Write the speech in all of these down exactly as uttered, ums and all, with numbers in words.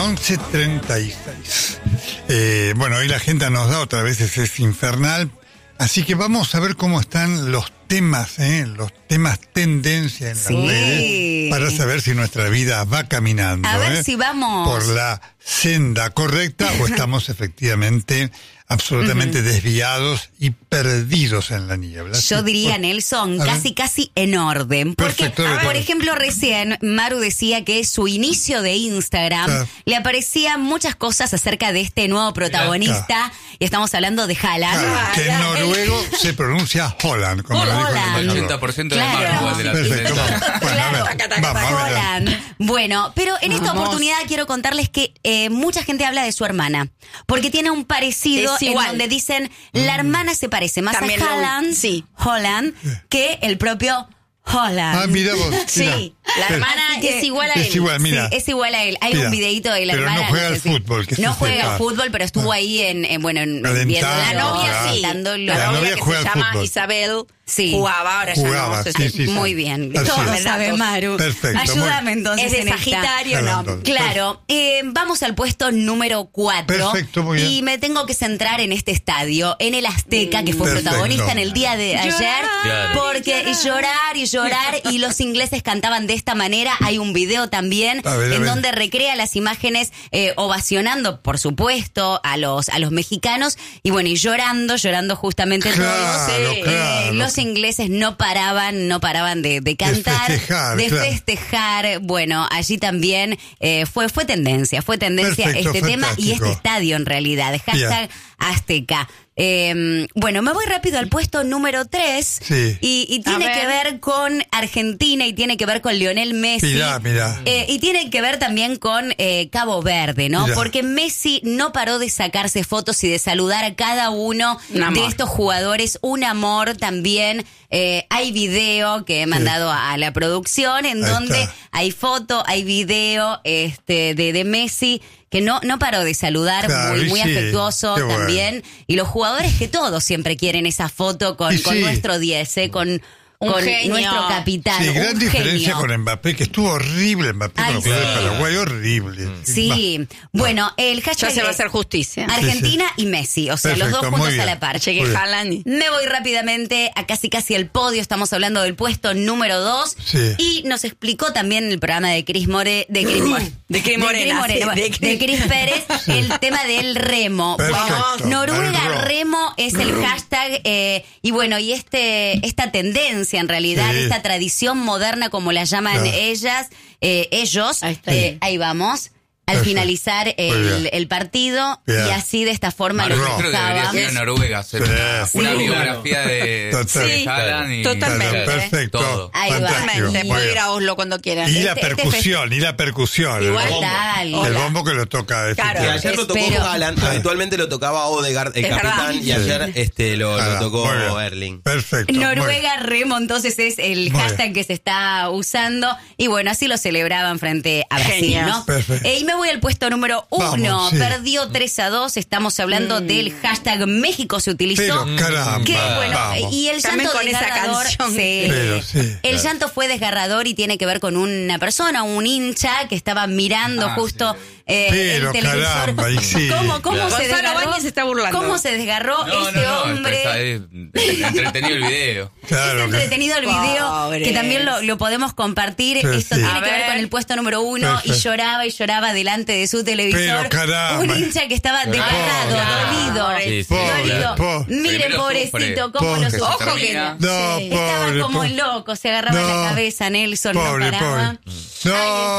Bueno, once treinta y seis. Eh, bueno, hoy la agenda nos da otra vez, es, es infernal. Así que vamos a ver cómo están los temas, ¿eh? Los temas tendencia en Sí. las redes, para saber si nuestra vida va caminando. A ver ¿eh? si vamos por la senda correcta o estamos efectivamente absolutamente uh-huh. desviados y perdidos en la niebla. Yo sí, diría, por... Nelson, casi casi en orden. Porque, Perfecto, por ejemplo, recién Maru decía que su inicio de Instagram claro. le aparecían muchas cosas acerca de este nuevo protagonista, claro. y estamos hablando de Haaland. Claro, que en noruego se pronuncia Holland, como Holland. lo dijo el ochenta por ciento claro. de Maru de la Perfecto, vamos, bueno, claro, a ver, vamos, a ver. Holland. Bueno, pero en esta Vamos. oportunidad quiero contarles que eh, mucha gente habla de su hermana, porque tiene un parecido Es igual. en donde dicen la hermana se parece más También a lo- Haaland, sí. Holland, que el propio Holland. Ah, mira vos. Mira. Sí, la Sí. hermana Así que es igual a él. Es igual, mira. Sí, es igual a él. Hay Mira, un videíto de la pero no hermana. juega sé al si- fútbol, que No se juega sepa. al fútbol, pero estuvo ahí en, en bueno, en, Calentando, viendo La novia sí. calentándolo. La, La novia, novia que juega se al llama fútbol. Isabel Sí. jugaba, ahora ya Jugaba, no sé sí, si- sí, sí. Muy bien. Así Todo es. sabe Maru. Perfecto, Ayúdame muy- entonces. Es de en esta. Sagitario, Claro, no. entonces. Claro, eh, vamos al puesto número cuatro. Perfecto, muy bien. Y me tengo que centrar en este estadio, en el Azteca, que fue Perfecto. protagonista en el día de ayer. Claro. Porque llorar y llorar, y los ingleses cantaban de esta manera. Hay un video también A ver, a en ver. donde recrea las imágenes eh, ovacionando, por supuesto, a los, a los mexicanos. Y bueno, y llorando, llorando justamente Claro, todos. Eh, claro. los ingleses no paraban, no paraban de, de cantar, festejar, de claro. festejar. Bueno, allí también eh, fue, fue tendencia, fue tendencia Perfecto, este tema y fantástico. este estadio en realidad. Hashtag Azteca. Eh, bueno, me voy rápido al puesto número tres. Sí. Y, y tiene A que ver. ver con Argentina y tiene que ver con Lionel Messi. Mirá, mirá. Eh, y tiene que ver también con eh, Cabo Verde, ¿no? Mirá. Porque Messi no paró de sacarse fotos y de saludar a cada uno Un amor. de estos jugadores. Un amor también. Eh, hay video que he mandado a, a la producción en Ahí donde está. hay foto, hay video este, de, de Messi que no, no paró de saludar, Claro, muy, y muy sí, afectuoso qué bueno. también. Y los jugadores que todos siempre quieren esa foto con, Y con sí. nuestro diez, ¿eh? con, Un con genio. nuestro capitán. Sí, un gran diferencia genio. con Mbappé, que estuvo horrible Mbappé Ay, con los jugadores sí. de Paraguay, horrible. Sí, bueno, el Ya hashtag se va a es hacer justicia. Argentina y Messi, o sea, los Perfecto, dos muy juntos bien. a la par. Che, que Muy bien. Haaland. Me voy rápidamente a casi casi el podio, estamos hablando del puesto número dos. Sí. Y nos explicó también el programa de Cris More, de Cris More, De Cris Morena, Morena, sí, de, de Cris- Cris Pérez, el tema del remo. Perfecto. Bueno, Noruega El ro- Remo es el hashtag, eh, y bueno, y este esta tendencia en realidad, Sí. esta tradición moderna como la llaman Claro. ellas, eh, ellos, Ahí está. eh, ahí vamos. Al Perfecto. finalizar Muy el, bien. el partido, Bien. y así de esta forma lo Maru, creo que debería festejaban. ser en Noruega hacer Sí. una, Sí. una Sí. biografía de, Total. de Sí, Haaland y totalmente. Claro, perfecto. Todo. Ahí va. Fantástico. Totalmente. Muy Puede bien. ir a Oslo cuando quieran. Y la Este- este percusión, y la percusión. Igual el bombo. tal. El Hola. bombo que lo toca. este Claro. Que tipo. ayer lo tocó Espero. Haaland, habitualmente lo tocaba Odegaard, el Es capitán, verdad. y ayer este lo, lo Ah, tocó muy bien. Erling. Perfecto. muy bien. Noruega Remo, entonces es el Muy hashtag bien. que se está usando. Y bueno, así lo celebraban frente a Brasil, Genios. ¿no? Perfecto. Eh, y me voy al puesto número uno. Vamos, sí. Perdió tres a dos. Estamos hablando del hashtag México se utilizó. Pero caramba. Que, bueno, vamos. y el También llanto con esa desgarrador. canción. Sí. Pero sí, El claro. llanto fue desgarrador y tiene que ver con una persona, un hincha que estaba mirando Ah, justo sí. eh, Pero el televisor. caramba, y sí. ¿Cómo, cómo Claro. se Gonzalo desgarró? Báñez se está burlando. ¿Cómo se desgarró No, este no, no, hombre? está- es entretenido el video. Claro, Es entretenido el video, Pobres. que también lo, lo podemos compartir. Sí, Esto sí. tiene A que ver ver. con el puesto número uno. Perfecto. Y lloraba y lloraba delante de su televisor. Pero caramba. Un hincha que estaba desgarrado, Pobre. dolido. Sí, sí. dolido. Pobre, pobre. Miren, Primero pobrecito, sufre. cómo Pobre. lo Que se sufre. Ojo que termina. No, Sí. Estaba pobre, como pobre. loco, se agarraba No. la cabeza, Nelson, Pobre, no paraba. pobre. No,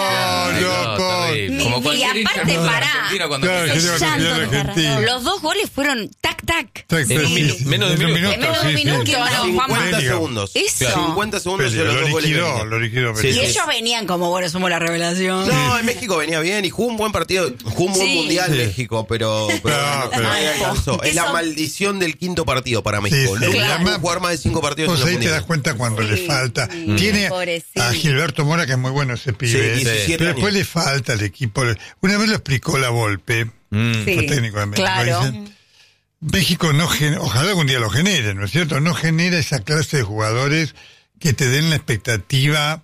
Ay, no, pobre. terrible. Mi- Como y cualquier hincha aparte, de pará. Argentina cuando Claro, empieza que el tengo que llanto cambiar desgarrador. Argentina. Los dos goles fueron tac, tac. Exacto, En un sí, minu- sí. menos de un minuto. En menos de un sí, minuto, sí. no, Juanma. cincuenta Bellingham. segundos. Eso. cincuenta segundos Pero de los lo dos goles. de liquidó, Bellingham. lo liquidó. Sí, Bellingham. Y sí. ellos venían como, bueno, somos la revelación. No, en México venía bien y jugó un buen partido, jugó un buen Sí. mundial Sí. México, pero, pero No, no, pero- no le alcanzó. Es la Eso- maldición del quinto partido para México. Sí, sí. Nunca Claro. pudo jugar más de cinco partidos Pues en los ahí te das mundiales. cuenta cuando le falta. Tiene pobrecito. a Gilberto Mora, que es muy bueno ese pibe. Sí, diecisiete pero después años. le falta al equipo. Una vez lo explicó la Volpe, Mm. Sí. fue técnico de México. claro. dice, México no genera, ojalá algún día lo genere, ¿no es cierto? No genera esa clase de jugadores que te den la expectativa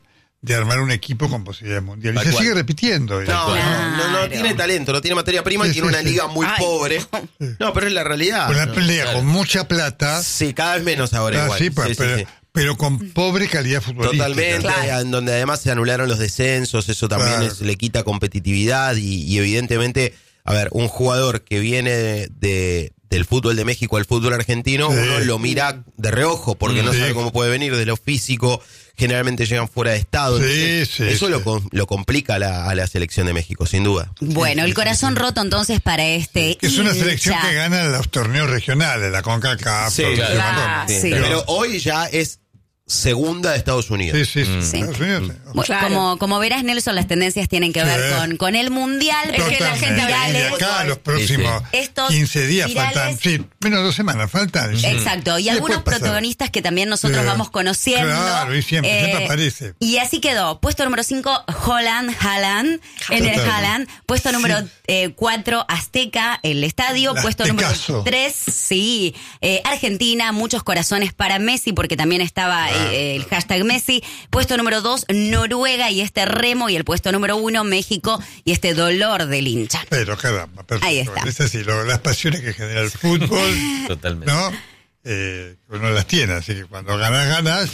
de armar un equipo con posibilidad mundial. Y Tal se cual. sigue repitiendo. No, ¿no? no, no, no Claro. tiene talento, no tiene materia prima Sí, y tiene sí, una sí. liga muy Ay, pobre. No, pero es la realidad. Una ¿no? pelea Claro. con mucha plata, Sí, cada vez menos ahora ah, igual. sí, pues, Sí, sí, pero, sí. pero con pobre calidad futbolística. Totalmente, Claro. en donde además se anularon los descensos, eso también Claro. es- le quita competitividad y, y evidentemente, a ver, un jugador que viene de, de- del fútbol de México al fútbol argentino, Sí. uno lo mira de reojo porque no Sí. sabe cómo puede venir de lo físico, generalmente llegan fuera de estado. Sí, entonces, sí, eso sí. Lo, com- lo complica a la, a la selección de México, sin duda. Bueno, sí, el corazón sí, sí. roto entonces para este. Que es una hincha. selección que gana los torneos regionales, la CONCACAF. Sí, todo ese claro. montón. Sí, sí. Pero hoy ya es segunda de Estados Unidos. Sí, sí, sí. Sí. Estados Unidos, sí. Bueno, Claro. como, como verás, Nelson, las tendencias tienen que Sí. ver con, con el mundial. Es que la Totalmente. gente Y de virales. acá a los próximos sí. Estos quince días virales- faltan, sí, menos dos semanas faltan. sí. Exacto, y Sí, algunos puede pasar. protagonistas que también nosotros Sí. vamos conociendo. Eh, Claro, y siempre, siempre aparece. Y así quedó. Puesto número cinco, Holland, Haaland, en el Total. Haaland. Puesto Sí. número cuatro, Azteca, el estadio. El Puesto número Aztecazo. tres, sí, eh, Argentina, muchos corazones para Messi, porque también estaba Claro, eh, el hashtag Messi. Puesto número dos, Noruega y este remo. Y el puesto número uno, México y este dolor del hincha. Pero caramba, perfecto. Ahí está. Es así, lo- las pasiones que genera el fútbol, Totalmente. ¿no? Eh, uno las tiene, así que cuando ganas, ganas.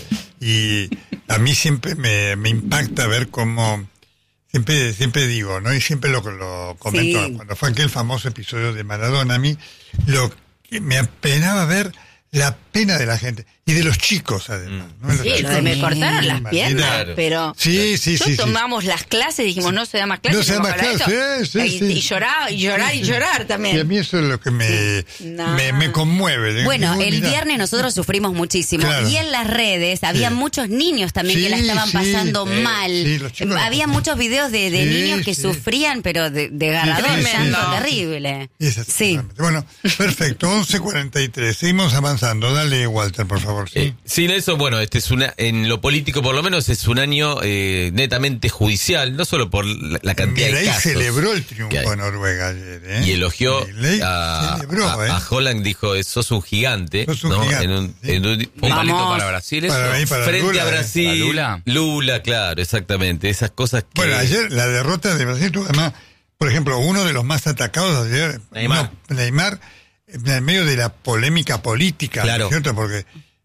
Y a mí siempre me, me impacta ver cómo, siempre siempre digo, ¿no? Y siempre lo, lo comento, Sí. cuando fue aquel famoso episodio de Maradona, a mí lo que me apenaba ver la pena de la gente y de los chicos además, ¿no? Los Sí, lo chicos de me de cortaron las manera- piernas, Claro. pero Sí, sí, yo sí, sí. tomamos las clases y dijimos, no se da más clases. No se da vamos más a hablar de clases, esto. sí, sí, y, sí. y llorar, y llorar, y llorar Y a también. mí eso es lo que me, No. me, me conmueve. Digo, Bueno, uy, el mirá. viernes nosotros sufrimos muchísimo. Claro. Y en las redes había Sí. muchos niños también que Sí, la estaban sí, pasando eh, mal. sí, los chicos la había pasan muchos videos de, de Sí, niños que sí. sufrían, pero de, de garrador, sí, llanto sí. terrible. Es así, Sí. realmente. Bueno, perfecto, once cuarenta y tres. Seguimos avanzando. Dale, Walter, por favor. Sí. Eh, sí, Nelson, bueno, este es una, en lo político por lo menos es un año eh, netamente judicial, no solo por la, la cantidad Milei de casos. celebró el que triunfo hay. de Noruega ayer, ¿eh? Y elogió Milei a, celebró, a- ¿eh? a Holland, dijo, "Eh, sos un gigante, Sos un ¿no? gigante, En un, sí. en un- Un palito Vamos. para Brasil, eso. Para mí, para frente Lula, a ¿eh? Brasil, ¿Para Lula? Lula, claro, exactamente, esas cosas que... Bueno, ayer la derrota de Brasil tuvo además, por ejemplo, uno de los más atacados ayer, Neymar. no, Neymar, en el medio de la polémica política, Claro. ¿cierto? Porque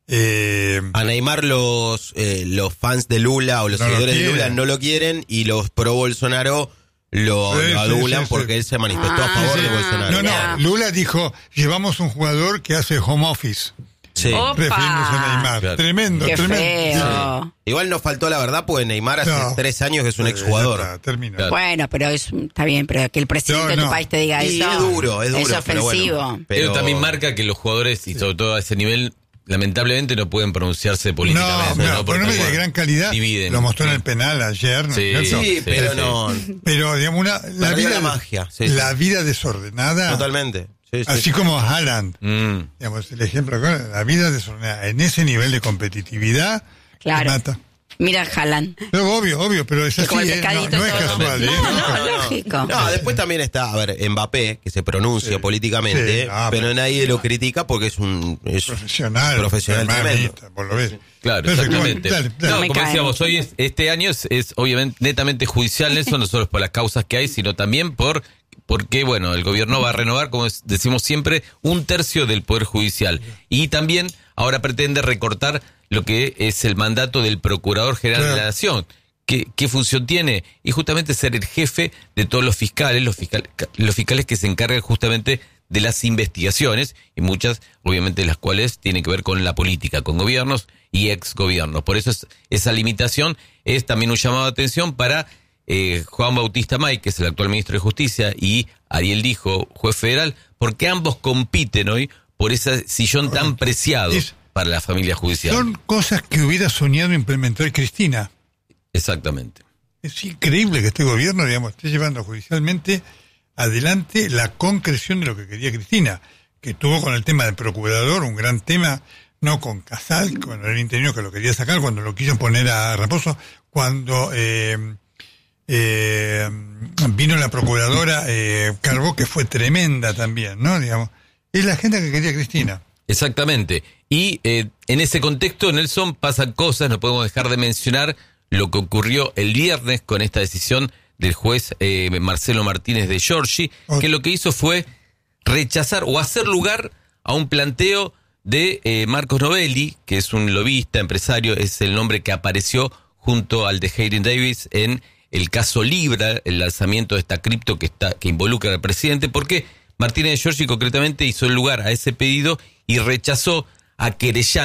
eh, A Neymar los, eh, los fans de Lula o los No lo seguidores de quieren. Lula no lo quieren y los pro Bolsonaro lo, Sí, lo sí, adulan sí, sí. porque él se manifestó a Ah, favor sí. de Bolsonaro. no, Mirá. no, Lula dijo, llevamos un jugador que hace home office, Sí. Opa. refiriéndose a Neymar. Claro. Tremendo, Qué tremendo. feo. Igual nos faltó la verdad, pues Neymar hace No. tres años que es un Eh, exjugador. ya está, termina. Claro. Bueno, pero es, está bien, pero que el presidente No, de tu no. país te diga Y eso. es duro, es duro. Es pero ofensivo. bueno, Pero pero también marca que los jugadores, y sobre todo a ese nivel, lamentablemente no pueden pronunciarse políticamente. No, no, ¿no? por Porque, un de bueno, gran calidad, dividen. lo mostró en el penal ayer, ¿no es Sí, cierto? Sí, pero sí. no. Pero, digamos, una, la Perdió vida, la magia, sí, la sí. vida desordenada, Totalmente. Sí, sí. así como Haaland, Mm. digamos, el ejemplo, acá, la vida desordenada, en ese nivel de competitividad, Claro. te mata. Mira, Haaland. Pero obvio, obvio, pero es Es como así, el ¿eh? no, pescadito no es todo. casual, ¿eh? No, No es no, casual. lógico. No, después también está, a ver, Mbappé, que se pronuncia Sí. políticamente, Sí, ah, pero pero- nadie lo critica porque es un es Profesional, profesional tremendo. hermanista, vos lo ves. Claro, Perfecto, exactamente. bueno, dale, dale. No, me como cae decíamos, mucho. hoy es, este año es, es obviamente netamente judicial, eso no solo por las causas que hay, sino también por porque, bueno, el gobierno va a renovar, como es- decimos siempre, un tercio del Poder Judicial. Y también ahora pretende recortar lo que es el mandato del Procurador General de la Claro. Nación. ¿Qué, ¿Qué función tiene? Y justamente ser el jefe de todos los fiscales, los, fiscal, los fiscales que se encargan justamente de las investigaciones, y muchas, obviamente, de las cuales tienen que ver con la política, con gobiernos y exgobiernos. Por eso es, esa limitación es también un llamado de atención para eh, Juan Bautista May, que es el actual ministro de Justicia, y Ariel Dijo, juez federal, porque ambos compiten hoy por ese sillón tan preciado Es- para la familia judicial. Son cosas que hubiera soñado implementar Cristina. Exactamente. Es increíble que este gobierno, digamos, esté llevando judicialmente adelante la concreción de lo que quería Cristina, que tuvo con el tema del procurador un gran tema, no con Casal, con el interino que lo quería sacar, cuando lo quiso poner a Raposo, cuando eh, eh, vino la procuradora eh, Carbó, que fue tremenda también, ¿no? Digamos, es la agenda que quería Cristina. Exactamente. Y eh, en ese contexto, Nelson, pasan cosas, no podemos dejar de mencionar lo que ocurrió el viernes con esta decisión del juez eh, Marcelo Martínez de Giorgi, oh. que lo que hizo fue rechazar o hacer lugar a un planteo de eh, Marcos Novelli, que es un lobista, empresario, es el nombre que apareció junto al de Hayden Davis en el caso Libra, el lanzamiento de esta cripto que está que involucra al presidente, porque Martínez de Giorgi concretamente hizo el lugar a ese pedido y rechazó a querellar